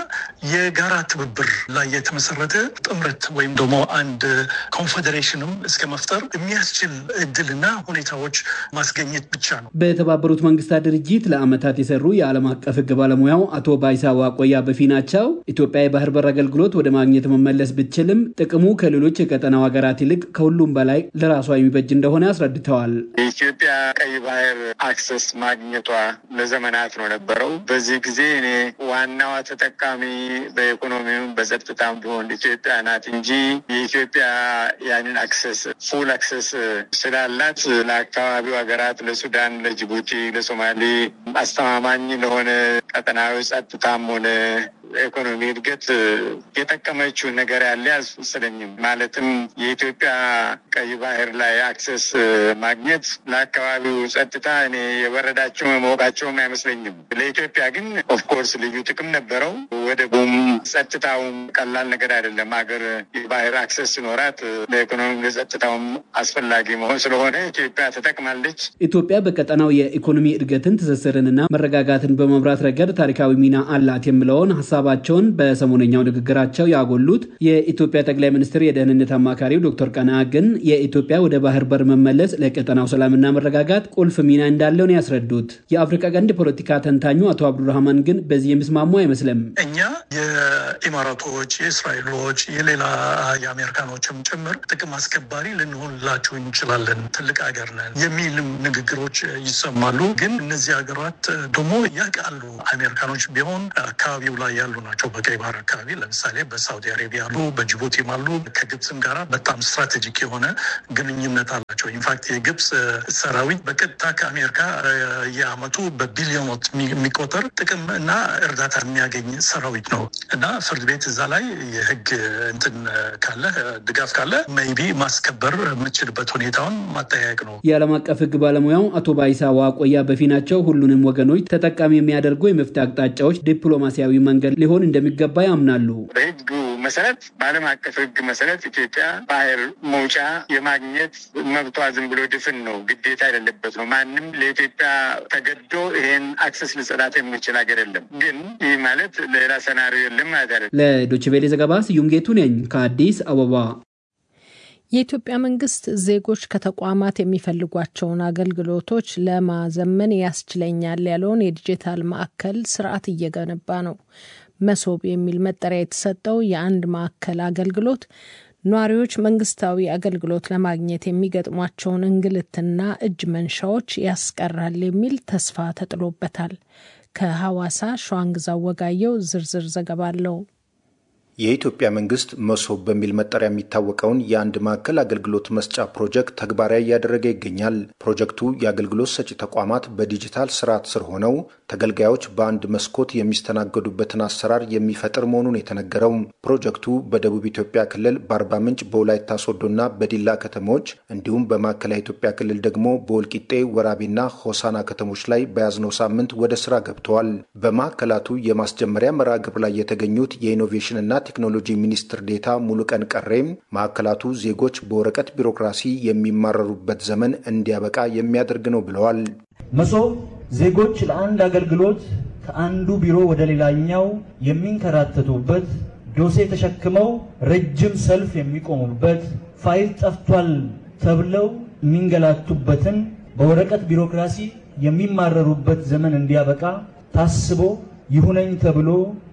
የጋራ ትብብር ላይ የተመሰረተ ጥምረት ወይም ደግሞ አንድ ኮንፌዴሬሽንም እስከ መፍጠር የሚያስችል እድልና ሁኔታዎች ማስገኘት ብቻ ነው። በተባበሩት መንግስታት ድርጅት ለዓመታት የሰሩ የዓለም አቀፍ ህግ ባለሙያው አቶ ባይሳ ዋቆያ በፊናቸው ኢትዮጵያ የባህር በር አገልግሎት ወደ ማግኘት መመለስ ብትችልም ጥቅሙ ከሌሎች የቀጠናው ሀገራት ይልቅ ከሁሉም በላይ ለራሷ የሚበጅ እንደሆነ አስረድተዋል። የኢትዮጵያ ቀይ ባህር አክሰስ ማግኘቷ ለዘመናት ነው ነበረው። በዚህ ጊዜ እኔ ዋናዋ ተጠቃሚ በኢኮኖሚውም በጸጥታም ቢሆን ኢትዮጵያ ናት እንጂ የኢትዮጵያ ያንን አክሰስ ፉል አክሰስ ስላላት ለአካባቢው ሀገራት ለሱዳን፣ ለጅቡቲ፣ ለሶማሌ አስተማማኝ ለሆነ ቀጠናዊ ጸጥታም ሆነ ኢኮኖሚ እድገት የጠቀመችው ነገር ያለ አልመሰለኝም። ማለትም የኢትዮጵያ ቀይ ባህር ላይ አክሰስ ማግኘት ለአካባቢው ጸጥታ እኔ የበረዳቸው መሞቃቸውም አይመስለኝም። ለኢትዮጵያ ግን ኦፍኮርስ ልዩ ጥቅም ነበረው። ወደቡም ጸጥታውም ቀላል ነገር አይደለም። ሀገር የባህር አክሰስ ሲኖራት ለኢኮኖሚ ለጸጥታውም አስፈላጊ መሆን ስለሆነ ኢትዮጵያ ተጠቅማለች። ኢትዮጵያ በቀጠናው የኢኮኖሚ እድገትን ትስስርንና መረጋጋትን በመምራት ረገድ ታሪካዊ ሚና አላት የሚለውን ሀሳባቸውን በሰሞነኛው ንግግራቸው ያጎሉት የኢትዮጵያ ጠቅላይ ሚኒስትር የደህንነት አማካሪው ዶክተር ቀና ግን የኢትዮጵያ ወደ ባህር በር መመለስ ለቀጠናው ሰላምና መረጋጋት ቁልፍ ሚና እንዳለው ነው ያስረዱት። የአፍሪካ ቀንድ ፖለቲካ ተንታኙ አቶ አብዱራህማን ግን በዚህ የሚስማሙ አይመስልም። እኛ የኢማራቶች፣ የእስራኤሎች፣ የሌላ የአሜሪካኖችም ጭምር ጥቅም አስከባሪ ልንሆንላችሁ እንችላለን፣ ትልቅ ሀገር ነን የሚልም ንግግሮች ይሰማሉ። ግን እነዚህ ሀገራት ደግሞ ያውቃሉ። አሜሪካኖች ቢሆን አካባቢው ላይ ያሉ ናቸው። በቀይ ባህር አካባቢ ለምሳሌ በሳውዲ አረቢያ ያሉ፣ በጅቡቲም አሉ። ከግብፅም ጋራ በጣም ስትራቴጂክ የሆነ ግንኙነት አላቸው። ኢንፋክት የግብፅ ሰራዊት በቀጥታ ከአሜሪካ የአመቱ በቢሊዮኖች የሚቆጠር ጥቅም እና እርዳታ የሚያገኝ ሰራዊት ነው እና ፍርድ ቤት እዛ ላይ የህግ እንትን ካለ ድጋፍ ካለ ሜይቢ ማስከበር የምችልበት ሁኔታውን ማጠያየቅ ነው። የዓለም አቀፍ ህግ ባለሙያው አቶ ባይሳ ዋቆያ በፊናቸው ሁሉንም ወገኖች ተጠቃሚ የሚያደርጉ የመፍትሄ አቅጣጫዎች ዲፕሎማሲያዊ መንገድ ሊሆን እንደሚገባ ያምናሉ። በህጉ መሰረት በዓለም አቀፍ ህግ መሰረት ኢትዮጵያ ባህር መውጫ የማግኘት መብቷ ዝም ብሎ ድፍን ነው፣ ግዴታ አይደለበት ነው። ማንም ለኢትዮጵያ ተገዶ ይሄን አክሰስ ሊሰጣት የሚችል ሀገር የለም። ግን ይህ ማለት ሌላ ሰናሪዮ የለም ማለት አይደለም። ለዶችቬሌ ዘገባ ስዩም ጌቱ ነኝ ከአዲስ አበባ። የኢትዮጵያ መንግስት ዜጎች ከተቋማት የሚፈልጓቸውን አገልግሎቶች ለማዘመን ያስችለኛል ያለውን የዲጂታል ማዕከል ስርዓት እየገነባ ነው። መሶብ የሚል መጠሪያ የተሰጠው የአንድ ማዕከል አገልግሎት ነዋሪዎች መንግስታዊ አገልግሎት ለማግኘት የሚገጥሟቸውን እንግልትና እጅ መንሻዎች ያስቀራል የሚል ተስፋ ተጥሎበታል። ከሐዋሳ ሸዋንግዛው ወጋየው ዝርዝር ዘገባ አለው። የኢትዮጵያ መንግስት መሶብ በሚል መጠሪያ የሚታወቀውን የአንድ ማዕከል አገልግሎት መስጫ ፕሮጀክት ተግባራዊ እያደረገ ይገኛል። ፕሮጀክቱ የአገልግሎት ሰጪ ተቋማት በዲጂታል ስርዓት ስር ሆነው ተገልጋዮች በአንድ መስኮት የሚስተናገዱበትን አሰራር የሚፈጥር መሆኑን የተነገረው ፕሮጀክቱ በደቡብ ኢትዮጵያ ክልል በአርባ ምንጭ፣ በወላይታ ሶዶና በዲላ ከተሞች እንዲሁም በማዕከላዊ ኢትዮጵያ ክልል ደግሞ በወልቂጤ፣ ወራቤና ሆሳና ከተሞች ላይ በያዝነው ሳምንት ወደ ስራ ገብተዋል። በማዕከላቱ የማስጀመሪያ መርሃ ግብር ላይ የተገኙት የኢኖቬሽንና ቴክኖሎጂ ሚኒስትር ዴታ ሙሉቀን ቀሬም ማዕከላቱ ዜጎች በወረቀት ቢሮክራሲ የሚማረሩበት ዘመን እንዲያበቃ የሚያደርግ ነው ብለዋል። መሶብ ዜጎች ለአንድ አገልግሎት ከአንዱ ቢሮ ወደ ሌላኛው የሚንከራተቱበት፣ ዶሴ ተሸክመው ረጅም ሰልፍ የሚቆሙበት፣ ፋይል ጠፍቷል ተብለው የሚንገላቱበትን በወረቀት ቢሮክራሲ የሚማረሩበት ዘመን እንዲያበቃ ታስቦ ይሁነኝ ተብሎ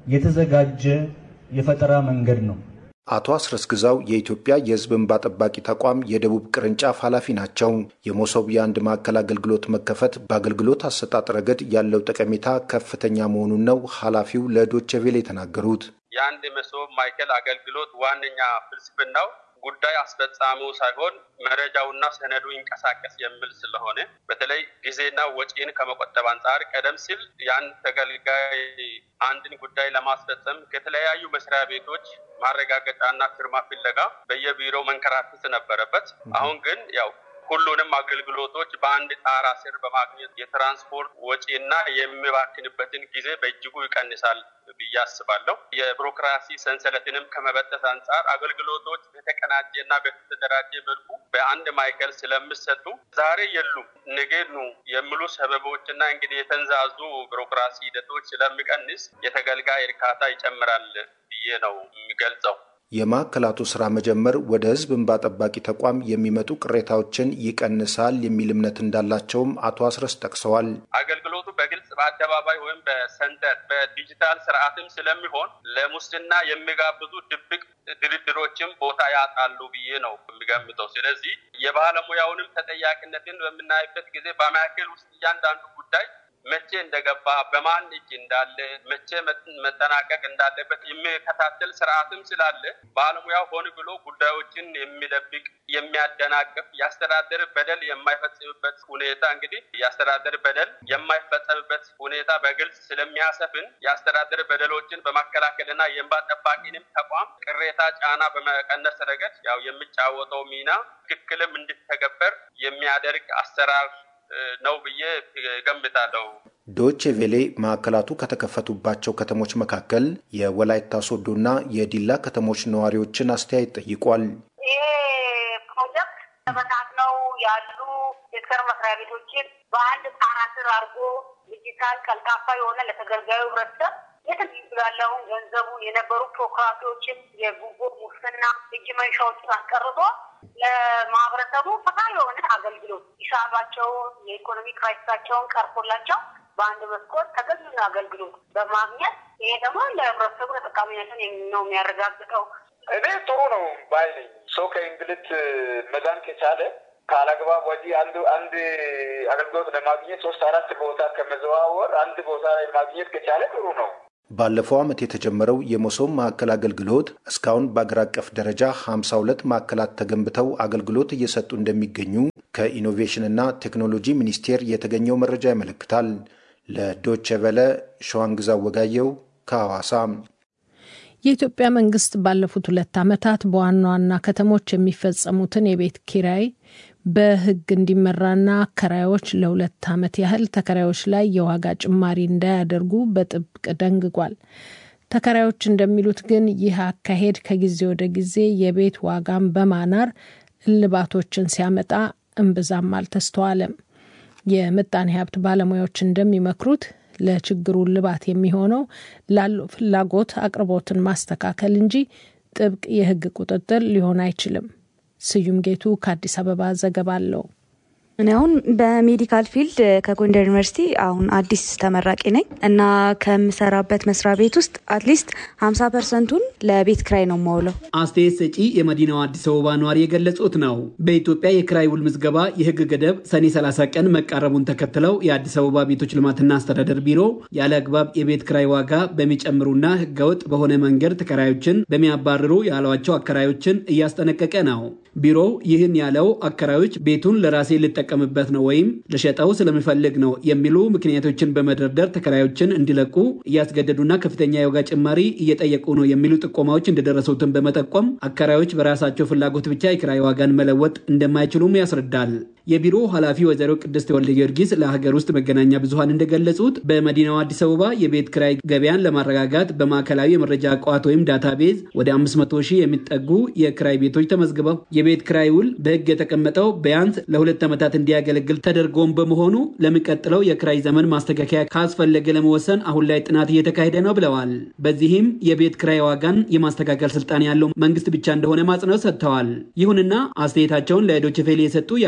የተዘጋጀ የፈጠራ መንገድ ነው። አቶ አስረስ ግዛው የኢትዮጵያ የሕዝብ እንባ ጠባቂ ተቋም የደቡብ ቅርንጫፍ ኃላፊ ናቸው። የመሶብ የአንድ ማዕከል አገልግሎት መከፈት በአገልግሎት አሰጣጥ ረገድ ያለው ጠቀሜታ ከፍተኛ መሆኑን ነው ኃላፊው ለዶቼ ቬለ የተናገሩት። የአንድ መሶብ ማዕከል አገልግሎት ዋነኛ ፍልስፍናው ጉዳይ አስፈጻሚው ሳይሆን መረጃውና ሰነዱ ይንቀሳቀስ የሚል ስለሆነ በተለይ ጊዜና ወጪን ከመቆጠብ አንጻር ቀደም ሲል ያን ተገልጋይ አንድን ጉዳይ ለማስፈጸም ከተለያዩ መስሪያ ቤቶች ማረጋገጫና ፊርማ ፍለጋ በየቢሮው መንከራተት ነበረበት። አሁን ግን ያው ሁሉንም አገልግሎቶች በአንድ ጣራ ስር በማግኘት የትራንስፖርት ወጪና የሚባክንበትን ጊዜ በእጅጉ ይቀንሳል ብዬ አስባለሁ። የቢሮክራሲ ሰንሰለትንም ከመበጠስ አንጻር አገልግሎቶች በተቀናጀና በተደራጀ መልኩ በአንድ ማዕከል ስለሚሰጡ ዛሬ የሉም ነገ ነው የሚሉ ሰበቦችና እንግዲህ የተንዛዙ ቢሮክራሲ ሂደቶች ስለሚቀንስ የተገልጋይ እርካታ ይጨምራል ብዬ ነው የሚገልጸው። የማዕከላቱ ስራ መጀመር ወደ ሕዝብ እንባ ጠባቂ ተቋም የሚመጡ ቅሬታዎችን ይቀንሳል የሚል እምነት እንዳላቸውም አቶ አስረስ ጠቅሰዋል። አገልግሎቱ በግልጽ በአደባባይ ወይም በሰንተር በዲጂታል ስርዓትም ስለሚሆን ለሙስና የሚጋብዙ ድብቅ ድርድሮችም ቦታ ያጣሉ ብዬ ነው የሚገምተው። ስለዚህ የባለሙያውንም ተጠያቂነትን በምናይበት ጊዜ በማዕከል ውስጥ እያንዳንዱ ጉዳይ መቼ እንደገባ በማን እጅ እንዳለ መቼ መጠናቀቅ እንዳለበት የሚከታተል ስርዓትም ስላለ ባለሙያው ሆን ብሎ ጉዳዮችን የሚደብቅ የሚያደናቅፍ ያስተዳደር በደል የማይፈጽምበት ሁኔታ እንግዲህ ያስተዳደር በደል የማይፈጸምበት ሁኔታ በግልጽ ስለሚያሰፍን ያስተዳደር በደሎችን በማከላከልና የእንባ ጠባቂንም ተቋም ቅሬታ ጫና በመቀነስ ረገድ ያው የሚጫወተው ሚና ትክክልም እንዲተገበር የሚያደርግ አሰራር ነው ብዬ ገምታለሁ። ዶቼ ቬሌ ማዕከላቱ ከተከፈቱባቸው ከተሞች መካከል የወላይታ ሶዶና የዲላ ከተሞች ነዋሪዎችን አስተያየት ጠይቋል። ይሄ ፕሮጀክት ተበታትነው ያሉ የስራ መስሪያ ቤቶችን በአንድ ጣራ ስር አድርጎ ዲጂታል ቀልጣፋ የሆነ ለተገልጋዩ ህብረተሰብ የተያለውን ገንዘቡ የነበሩ ፕሮክራሲዎችን የጉቦ ሙስና እጅ መንሻዎችን አስቀርቶ ለማህበረሰቡ ፈታ የሆነ አገልግሎት ሂሳባቸውን የኢኮኖሚ ክራይሲሳቸውን ቀርፎላቸው በአንድ መስኮት ተገቢውን አገልግሎት በማግኘት ይሄ ደግሞ ለህብረተሰቡ ተጠቃሚነትን ነው የሚያረጋግጠው። እኔ ጥሩ ነው ባይ ነኝ። ሰው ከእንግልት መዳን ከቻለ ካላግባብ ወዲህ አንድ አገልግሎት ለማግኘት 3-4 ቦታ ከመዘዋወር አንድ ቦታ ላይ ማግኘት ከቻለ ጥሩ ነው። ባለፈው ዓመት የተጀመረው የመሶብ ማዕከል አገልግሎት እስካሁን በአገር አቀፍ ደረጃ 52 ማዕከላት ተገንብተው አገልግሎት እየሰጡ እንደሚገኙ ከኢኖቬሽንና ቴክኖሎጂ ሚኒስቴር የተገኘው መረጃ ያመለክታል። ለዶቼ ቬለ ሸዋንግዛ ወጋየው ከሐዋሳ። የኢትዮጵያ መንግስት ባለፉት 2 ዓመታት በዋና ዋና ከተሞች የሚፈጸሙትን የቤት ኪራይ በህግ እንዲመራና አከራዮች ለ2 ዓመት ያህል ተከራዮች ላይ የዋጋ ጭማሪ እንዳያደርጉ በጥብቅ ደንግጓል። ተከራዮች እንደሚሉት ግን ይህ አካሄድ ከጊዜ ወደ ጊዜ የቤት ዋጋን በማናር እልባቶችን ሲያመጣ እምብዛም አልተስተዋለም። የምጣኔ ሀብት ባለሙያዎች እንደሚመክሩት ለችግሩ እልባት የሚሆነው ላለው ፍላጎት አቅርቦትን ማስተካከል እንጂ ጥብቅ የህግ ቁጥጥር ሊሆን አይችልም። ስዩም ጌቱ ከአዲስ አበባ ዘገባ አለው። እኔ አሁን በሜዲካል ፊልድ ከጎንደር ዩኒቨርሲቲ አሁን አዲስ ተመራቂ ነኝ እና ከምሰራበት መስሪያ ቤት ውስጥ አትሊስት 50%ን ለቤት ክራይ ነው የማውለው። አስተያየት ሰጪ የመዲናው አዲስ አበባ ነዋሪ የገለጹት ነው። በኢትዮጵያ የክራይ ውል ምዝገባ የህግ ገደብ ሰኔ 30 ቀን መቃረቡን ተከትለው የአዲስ አበባ ቤቶች ልማትና አስተዳደር ቢሮ ያለ አግባብ የቤት ክራይ ዋጋ በሚጨምሩና ህገወጥ በሆነ መንገድ ተከራዮችን በሚያባርሩ ያሏቸው አከራዮችን እያስጠነቀቀ ነው። ቢሮው ይህን ያለው አከራዮች ቤቱን ለራሴ ልጠቀምበት ነው ወይም ለሸጣው ስለሚፈልግ ነው የሚሉ ምክንያቶችን በመደርደር ተከራዮችን እንዲለቁ እያስገደዱና ከፍተኛ የዋጋ ጭማሪ እየጠየቁ ነው የሚሉ ጥቆማዎች እንደደረሱትን በመጠቆም አከራዮች በራሳቸው ፍላጎት ብቻ የክራይ ዋጋን መለወጥ እንደማይችሉም ያስረዳል። የቢሮ ኃላፊ ወይዘሮ ቅድስት ወልደ ጊዮርጊስ ለሀገር ውስጥ መገናኛ ብዙሃን እንደገለጹት በመዲናው አዲስ አበባ የቤት ክራይ ገበያን ለማረጋጋት በማዕከላዊ የመረጃ ቋት ወይም ዳታቤዝ ወደ 500,000 የሚጠጉ የክራይ ቤቶች ተመዝግበው የቤት ክራይ ውል በህግ የተቀመጠው ቢያንስ ለ2 ዓመታት እንዲያገለግል ተደርጎም በመሆኑ ለሚቀጥለው የክራይ ዘመን ማስተካከያ ካስፈለገ ለመወሰን አሁን ላይ ጥናት እየተካሄደ ነው ብለዋል። በዚህም የቤት ክራይ ዋጋን የማስተካከል ስልጣን ያለው መንግስት ብቻ እንደሆነ ማጽነው ሰጥተዋል። ይሁንና አስተያየታቸውን ለዶቼ ቬለ የሰጡ የአዲስ አበባ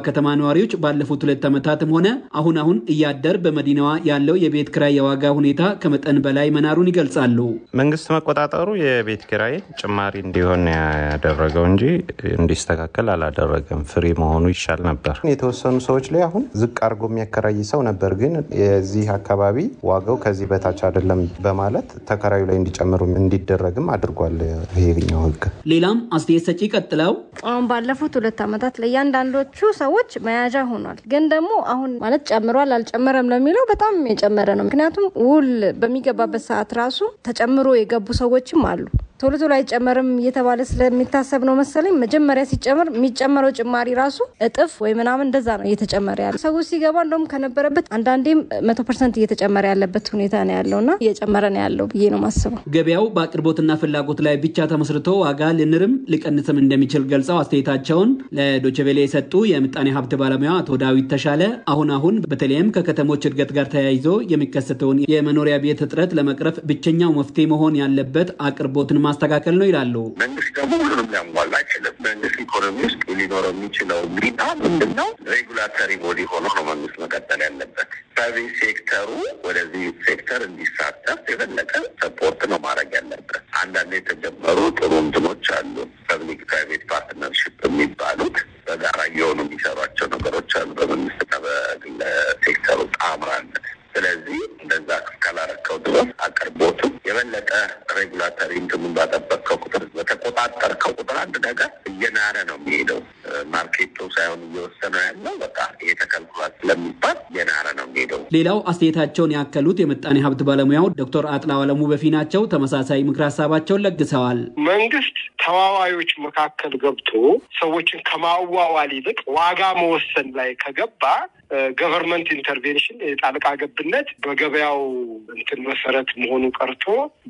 ከተማ ነዋሪዎች ባለፉት 2 ዓመታትም ሆነ አሁን እያደር በመዲናዋ ያለው የቤት ኪራይ የዋጋ ሁኔታ ከመጠን በላይ መናሩን ይገልጻሉ። መንግስት መቆጣጠሩ የቤት ኪራይ ጭማሪ እንዲሆን ያደረገው እንጂ እንዲስተካከል አላደረገም። ፍሪ መሆኑ ይሻል ነበር። የተወሰኑ ሰዎች ላይ አሁን ዝቅ አድርጎ የሚያከራይ ሰው ነበር፣ ግን የዚህ አካባቢ ዋጋው ከዚህ በታች አይደለም በማለት ተከራዩ ላይ እንዲጨምሩ እንዲደረግም አድርጓል ይሄኛው ህግ። ሌላም አስተያየት ሰጪ ቀጥለው አሁን ባለፉት 2 ዓመታት ለያንዳንዶቹ ሰዎች መያዣ ሆኗል። ግን ደግሞ አሁን ማለት ጨምሯል አልጨመረም ለሚለው በጣም የጨመረ ነው። ምክንያቱም ውል በሚገባበት ሰዓት ራሱ ተጨምሮ የገቡ ሰዎችም አሉ። ቶሎ አይጨመርም እየተባለ ስለሚታሰብ ነው መሰለኝ መጀመሪያ ሲጨመር የሚጨመረው ጭማሪ ራሱ እጥፍ ወይ ምናምን እንደዛ ነው እየተጨመረ ያለው። ሰው ሲገባ እንደውም ከነበረበት አንዳንዴም 100% እየተጨመረ ያለበት ሁኔታ ነው ያለውና እየጨመረ ነው ያለው ብዬ ነው ማስበው። ገበያው በአቅርቦትና ፍላጎት ላይ ብቻ ተመስርቶ ዋጋ ሊንርም ሊቀንስም እንደሚችል ገልጸው አስተያየታቸውን ለዶቸቬሌ የሰጡ የምጣኔ ሀብት ባለሙያ አቶ ዳዊት ተሻለ አሁን በተለይም ከከተሞች እድገት ጋር ተያይዞ የሚከሰተውን የመኖሪያ ቤት እጥረት ለመቅረፍ ብቸኛው መፍትሄ መሆን ያለበት አቅርቦትን ማስተካከል ነው ይላሉ። መንግስት ደግሞ ሁሉንም ሊያሟላ አይችልም። መንግስት ኢኮኖሚ ውስጥ ሊኖረው የሚችለው ሚና ምንድነው? ሬጉላተሪ ቦዲ ሆኖ ነው መንግስት መቀጠል ያለበት። ፕራይቬት ሴክተሩ ወደዚህ ሴክተር እንዲሳተፍ የበለጠ ሰፖርት ነው ማድረግ ያለበት። አንዳንድ የተጀመሩ ጥሩ እንትኖች አሉ። ፐብሊክ ፕራይቬት ፓርትነርሽፕ የሚባሉት በጋራ እየሆኑ የሚሰሯቸው ነገሮች አሉ በመንግስትና በግል ሴክተሩ ጣምራነት። ስለዚህ እንደዛ ካላረከው ድረስ አቅርቦቱ የበለጠ ሬጉላተሪ እንትኑን ባጠበቅከው ቁጥር በተቆጣጠርከው ቁጥር አንድ ነገር እየናረ ነው የሚሄደው። ማርኬቱ ሳይሆን እየወሰነ ያለው በቃ ይሄ ተከልክሏል ስለሚባል እየናረ ነው የሚሄደው። ሌላው አስተያየታቸውን ያከሉት የምጣኔ ሀብት ባለሙያው ዶክተር አጥላው አለሙ በፊናቸው ተመሳሳይ ምክር ሀሳባቸውን ለግሰዋል። መንግስት ተዋዋዮች መካከል ገብቶ ሰዎችን ከማዋዋል ይልቅ ዋጋ መወሰን ላይ ከገባ ገቨርንመንት ኢንተርቬንሽን የጣልቃ ገብነት በገበያው እንትን መሰረት መሆኑ ቀርቶ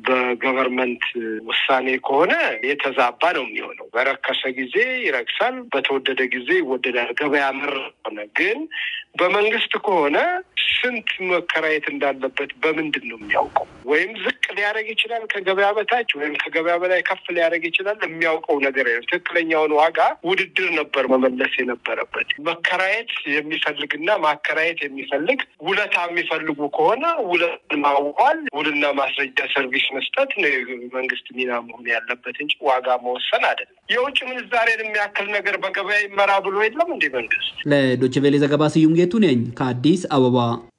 በገቨርንመንት ውሳኔ ከሆነ የተዛባ ነው የሚሆነው። በረከሰ ጊዜ ይረክሳል፣ በተወደደ ጊዜ ይወደዳል። ገበያ መር ሆነ። ግን በመንግስት ከሆነ ስንት መከራየት እንዳለበት በምንድን ነው የሚያውቀው? ወይም ዝቅ ሊያደርግ ይችላል ከገበያ በታች ወይም ከገበያ በላይ ከፍ ሊያደርግ ይችላል። የሚያውቀው ነገር የለም። ትክክለኛውን ዋጋ ውድድር ነበር መመለስ የነበረበት። መከራየት የሚፈልግና ማከራየት የሚፈልግ ውለታ የሚፈልጉ ከሆነ ውለት ማዋል፣ ውልና ማስረጃ ሰርቪስ መስጠት ነው መንግስት ሚና መሆን ያለበት እንጂ ዋጋ መወሰን አይደለም። የውጭ ምንዛሬን የሚያክል ነገር በገበያ ይመራ ብሎ የለም እንደ መንግስት። ለዶችቬሌ ዘገባ ስዩም ጌቱ ነኝ ከአዲስ አበባ።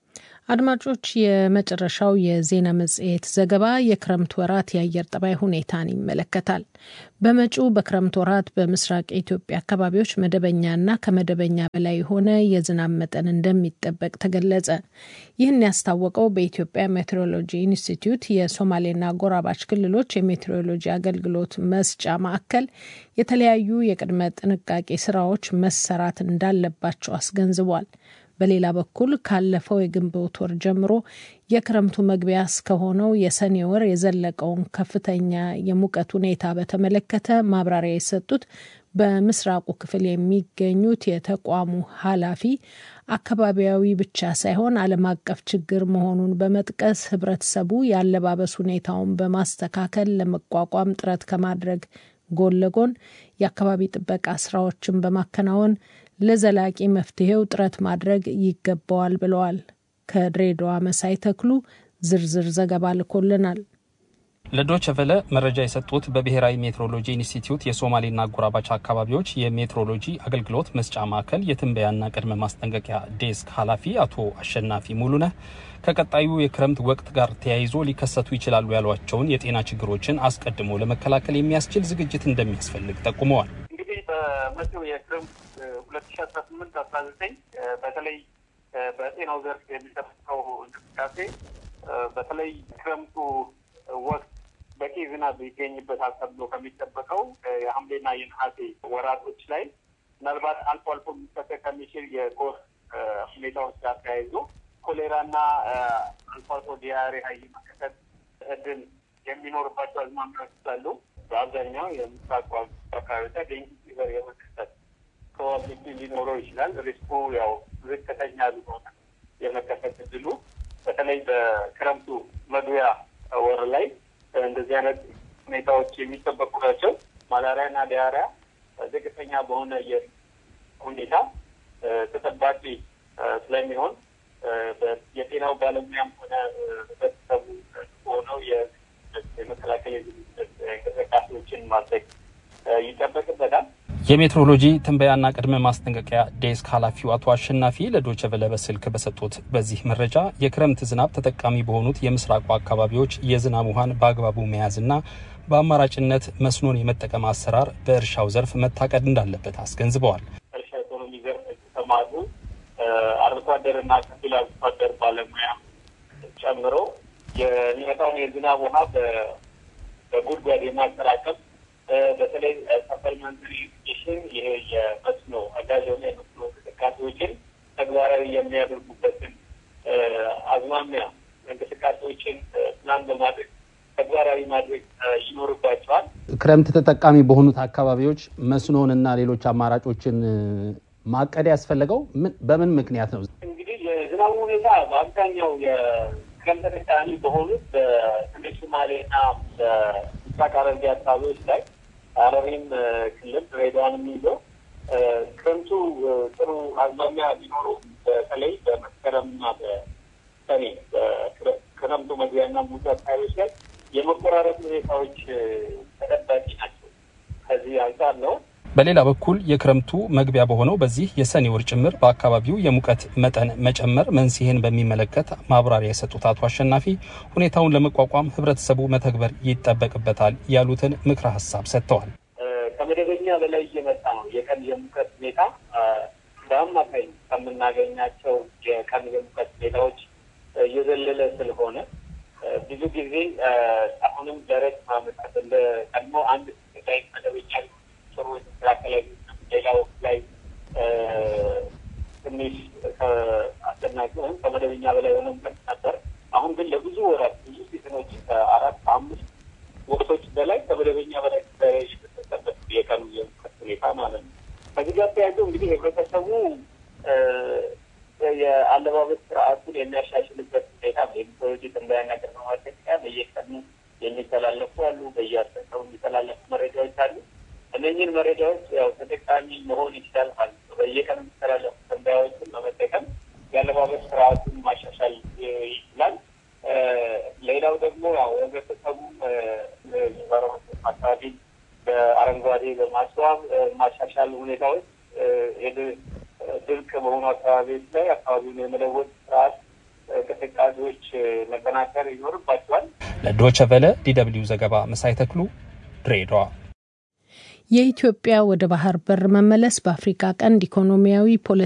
አድማጮች፣ የመጨረሻው የዜና መጽሔት ዘገባ የክረምት ወራት የአየር ጠባይ ሁኔታን ይመለከታል። በመጪው በክረምት ወራት በምስራቅ የኢትዮጵያ አካባቢዎች መደበኛና ከመደበኛ በላይ የሆነ የዝናብ መጠን እንደሚጠበቅ ተገለጸ። ይህን ያስታወቀው በኢትዮጵያ ሜትሮሎጂ ኢንስቲትዩት የሶማሌና ጎራባች ክልሎች የሜትሮሎጂ አገልግሎት መስጫ ማዕከል የተለያዩ የቅድመ ጥንቃቄ ስራዎች መሰራት እንዳለባቸው አስገንዝቧል። በሌላ በኩል ካለፈው የግንቦት ወር ጀምሮ የክረምቱ መግቢያ እስከሆነው የሰኔ ወር የዘለቀውን ከፍተኛ የሙቀት ሁኔታ በተመለከተ ማብራሪያ የሰጡት በምስራቁ ክፍል የሚገኙት የተቋሙ ኃላፊ አካባቢያዊ ብቻ ሳይሆን ዓለም አቀፍ ችግር መሆኑን በመጥቀስ ህብረተሰቡ የአለባበስ ሁኔታውን በማስተካከል ለመቋቋም ጥረት ከማድረግ ጎን ለጎን የአካባቢ ጥበቃ ስራዎችን በማከናወን ለዘላቂ መፍትሄው ጥረት ማድረግ ይገባዋል ብለዋል። ከድሬዳዋ መሳይ ተክሉ ዝርዝር ዘገባ ልኮልናል። ለዶይቼ ቬለ መረጃ የሰጡት በብሔራዊ ሜትሮሎጂ ኢንስቲትዩት የሶማሌና አጎራባች አካባቢዎች የሜትሮሎጂ አገልግሎት መስጫ ማዕከል የትንበያና ቅድመ ማስጠንቀቂያ ዴስክ ኃላፊ አቶ አሸናፊ ሙሉነህ ከቀጣዩ የክረምት ወቅት ጋር ተያይዞ ሊከሰቱ ይችላሉ ያሏቸውን የጤና ችግሮችን አስቀድሞ ለመከላከል የሚያስችል ዝግጅት እንደሚያስፈልግ ጠቁመዋል። እንግዲህ በመጪው የክረምት 2018-19 በተለይ በጤናው ዘርፍ የሚጠበቀው እንቅስቃሴ በተለይ ክረምቱ ወቅት በቂ ዝናብ ይገኝበታል ተብሎ ከሚጠበቀው የሐምሌና የነሐሴ ወራቶች ላይ ምናልባት አልፎ አልፎ ሊከሰት ከሚችል የጎርፍ ሁኔታዎች ጋር ተያይዞ ኮሌራና አልፎ አልፎ ዲያሪያ የመከሰት እድል የሚኖርባቸው አዝማሚያዎች ስላሉ በአብዛኛው የምስራቅ አካባቢዎች ዴንጊ ፊቨር የመከሰት ፕሮባቢሊቲ ሊኖረው ይችላል። ሪስኩ ያው ዝቅተኛ ሊሆን የመከሰት እድሉ በተለይ በክረምቱ መግቢያ ወር ላይ እንደዚህ አይነት ሁኔታዎች የሚጠበቁ ናቸው። ማላሪያና ዲያሪያ ዝቅተኛ በሆነ የሁኔታ ተጠባቂ ስለሚሆን የጤናው ባለሙያም ሆነ ህብረተሰቡ ሆነው የመከላከያ እንቅስቃሴዎችን ማድረግ ይጠበቅበታል። የሜትሮሎጂ ትንበያና ቅድመ ማስጠንቀቂያ ዴስክ ኃላፊው አቶ አሸናፊ ለዶይቼ ቬለ በስልክ በሰጡት በዚህ መረጃ የክረምት ዝናብ ተጠቃሚ በሆኑት የምስራቁ አካባቢዎች የዝናብ ውሃን በአግባቡ መያዝና በአማራጭነት መስኖን የመጠቀም አሰራር በእርሻው ዘርፍ መታቀድ እንዳለበት አስገንዝበዋል። እርሻ ኢኮኖሚ ዘርፍ የተሰማሩ አርብቶ አደርና ከፊል አርብቶ አደር ባለሙያ ጨምሮ የሚመጣውን የዝናብ ውሃ በጉድጓድ የማጠራቀም በተለይ ሰፕሊመንተሪ ኢሪጌሽን ይሄ የመስኖ አጋዥ የሆነ የመስኖ እንቅስቃሴዎችን ተግባራዊ የሚያደርጉበትን አዝማሚያ እንቅስቃሴዎችን ፕላን በማድረግ ተግባራዊ ማድረግ ይኖርባቸዋል። ክረምት ተጠቃሚ በሆኑት አካባቢዎች መስኖንና ሌሎች አማራጮችን ማቀድ ያስፈልገው በምን ምክንያት ነው? እንግዲህ የዝናቡ ሁኔታ በአብዛኛው የክረምት ተጠቃሚ በሆኑት በሰሜን ሶማሌና በምስራቅ ሐረርጌ አካባቢዎች ላይ ሐረሪም ክልል ድሬዳዋንም ይዞ ክረምቱ ጥሩ አዝማሚያ ቢኖረው በተለይ በመስከረምና በሰኔ በክረምቱ መግቢያና ሙሉ አካባቢዎች ላይ የመቆራረጥ ሁኔታዎች ተጠባቂ ናቸው። ከዚህ አንጻር ነው። በሌላ በኩል የክረምቱ መግቢያ በሆነው በዚህ የሰኔ ወር ጭምር በአካባቢው የሙቀት መጠን መጨመር መንስኤን በሚመለከት ማብራሪያ የሰጡት አቶ አሸናፊ ሁኔታውን ለመቋቋም ህብረተሰቡ መተግበር ይጠበቅበታል ያሉትን ምክረ ሀሳብ ሰጥተዋል። ከመደበኛ በላይ እየመጣ ነው የቀን የሙቀት ሁኔታ። በአማካኝ ከምናገኛቸው የቀን የሙቀት ሁኔታዎች እየዘለለ ስለሆነ ብዙ ጊዜ አሁንም ደረቅ ማመጣት እንደ ቀድሞ አንድ ላይ መደበኛ ጥሩ የተስተካከለ ሌላው ላይ ትንሽ አስደናቂ ወይም ከመደበኛ በላይ ሆነ ሙቀት ነበር። አሁን ግን ለብዙ ወራት ብዙ ሲዝኖች ከ4 5 ወቅቶች በላይ ከመደበኛ በላይ የተሰጠበት የቀኑ የሙቀት ሁኔታ ማለት ነው። ከዚህ ጋር ተያይዞ እንግዲህ ህብረተሰቡ የአለባበስ ስርዓቱን የሚያሻሽልበት ሁኔታ በሜትሮሎጂ ትንበያና ቅድመ ማስጠንቀቂያ በየቀኑ የሚተላለፉ አሉ፣ በየአሰልጣኙ የሚተላለፉ መረጃዎች አሉ። እነዚህን መረጃዎች ያው ተጠቃሚ መሆን ይችላል ማለት ነው። በየቀኑ የሚተላለፉ ትንበያዎችን በመጠቀም የአለባበስ ስርዓቱን ማሻሻል ይችላል። ሌላው ደግሞ ያው ህብረተሰቡ አካባቢ በአረንጓዴ በማስዋብ ማሻሻል ሁኔታዎች ድርቅ በሆኑ አካባቢዎች ላይ አካባቢውን የመለወጥ ስርዓት እንቅስቃሴዎች መጠናከር ይኖርባቸዋል። ለዶይቼ ቬለ ዲደብሊው ዘገባ መሳይ ተክሉ ድሬዳዋ። የኢትዮጵያ ወደ ባህር በር መመለስ በአፍሪካ ቀንድ ኢኮኖሚያዊ